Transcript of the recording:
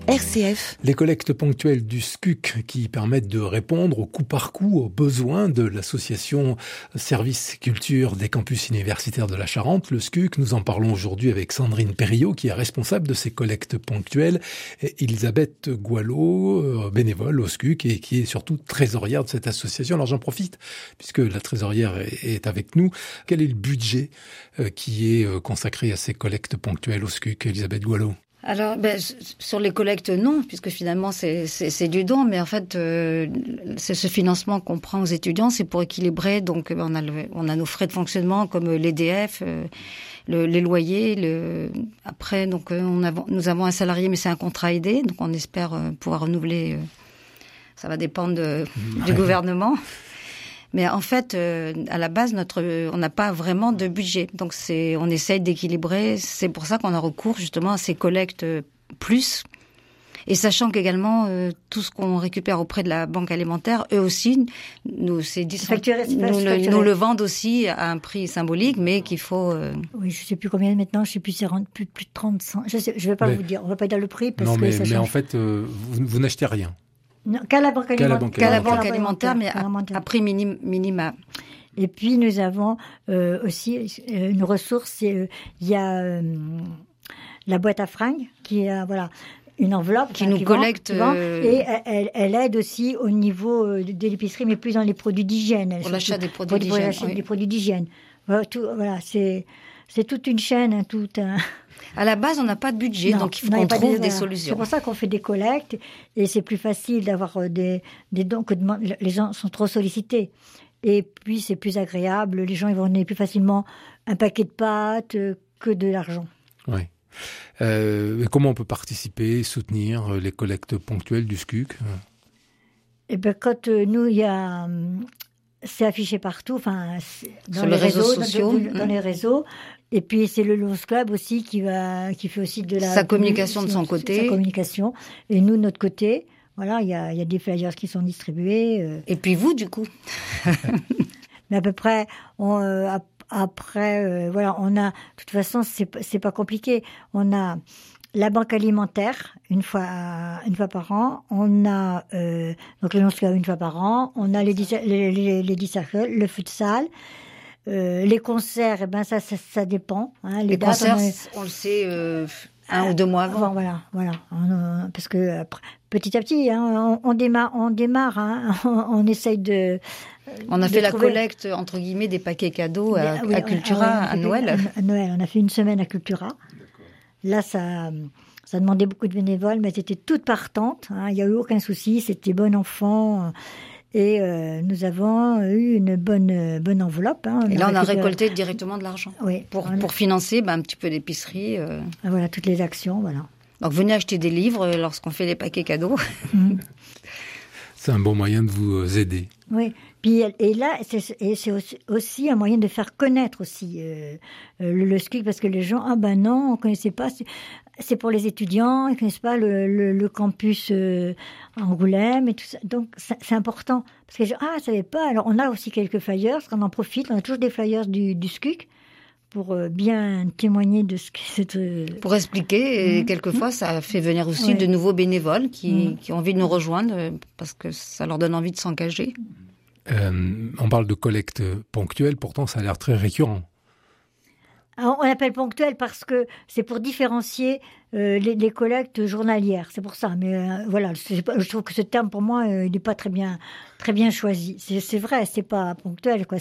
RCF. Les collectes ponctuelles du SCUC qui permettent de répondre au coup par coup aux besoins de l'association Service Culture des campus universitaires de la Charente, le SCUC. Nous en parlons aujourd'hui avec Sandrine Perriot qui est responsable de ces collectes ponctuelles, et Elisabeth Goualot, bénévole au SCUC et qui est surtout trésorière de cette association. Alors j'en profite puisque la trésorière est avec nous. Quel est le budget qui est consacré à ces collectes ponctuelles au SCUC, Elisabeth Goualot? Alors, sur les collectes, non, puisque finalement c'est du don, mais en fait, c'est ce financement qu'on prend aux étudiants, c'est pour équilibrer. Donc, on a nos frais de fonctionnement comme l'EDF, les loyers. Après, donc nous avons un salarié, mais c'est un contrat aidé, donc on espère pouvoir renouveler. Ça va dépendre du gouvernement. Mais en fait, à la base, on n'a pas vraiment de budget. Donc, on essaye d'équilibrer. C'est pour ça qu'on a recours justement à ces collectes plus. Et sachant qu'également, tout ce qu'on récupère auprès de la banque alimentaire, eux aussi, nous le vendent aussi à un prix symbolique, mais qu'il faut... Oui, je ne sais plus combien maintenant, je ne sais plus, c'est plus de 30 cents. Je ne vais pas vous dire, on ne va pas dire le prix parce que ça change. Mais en fait, vous n'achetez rien. Non, qu'à la banque alimentaire, mais à prix minima. Et puis, nous avons aussi une ressource. Il y a la boîte à fringues, qui est une enveloppe. Qui nous collecte. Et elle aide aussi au niveau de l'épicerie, mais plus dans les produits d'hygiène. Pour l'achat des produits d'hygiène. Des produits d'hygiène. C'est toute une chaîne, À la base, on n'a pas de budget, donc il faut qu'on trouve des solutions. C'est pour ça qu'on fait des collectes, et c'est plus facile d'avoir des dons que les gens sont trop sollicités. Et puis, c'est plus agréable, les gens ils vont donner plus facilement un paquet de pâtes que de l'argent. Oui. Comment on peut participer, soutenir les collectes ponctuelles du SCUC ? Eh bien, quand nous, c'est affiché partout, sur les réseaux sociaux, dans les réseaux. Et puis c'est le Lions Club aussi qui fait aussi de sa communication de son côté. Sa communication. Et nous, de notre côté, il y a des flyers qui sont distribués. Et puis vous, du coup. Mais à peu près, on a. De toute façon, c'est pas compliqué. On a la banque alimentaire une fois par an. On a donc le Lions Club une fois par an. On a les 10 cercles, le futsal. Les concerts, ça dépend. Les concerts, on le sait 1 ou 2 mois avant. Voilà. Parce que petit à petit, on démarre. On essaye de. On a fait la collecte entre guillemets des paquets cadeaux à Cultura à Noël. À Noël, on a fait une semaine à Cultura. Là, ça demandait beaucoup de bénévoles, mais elles étaient toutes partantes. Il n'y a eu aucun souci. C'était bon enfant. Et nous avons eu une bonne enveloppe. Et là, on a récolté directement de l'argent pour financer un petit peu d'épicerie. Voilà, toutes les actions, voilà. Donc, venez acheter des livres lorsqu'on fait des paquets cadeaux. C'est un bon moyen de vous aider. Oui, et là, c'est aussi un moyen de faire connaître aussi le SCUC, parce que les gens, non, on ne connaissait pas. C'est pour les étudiants, ils ne connaissent pas le campus Angoulême et tout ça. Donc, c'est important. Parce que les gens, je ne savais pas. Alors, on a aussi quelques flyers, on en profite. On a toujours des flyers du SCUC pour bien témoigner de ce que c'est. Pour expliquer, et quelquefois, ça fait venir aussi de nouveaux bénévoles qui ont envie de nous rejoindre parce que ça leur donne envie de s'engager. On parle de collecte ponctuelle, pourtant ça a l'air très récurrent. Alors, on appelle ponctuel parce que c'est pour différencier les collectes journalières. C'est pour ça. Mais je trouve que ce terme, pour moi, il n'est pas très bien choisi. C'est vrai, c'est pas ponctuel, quoi.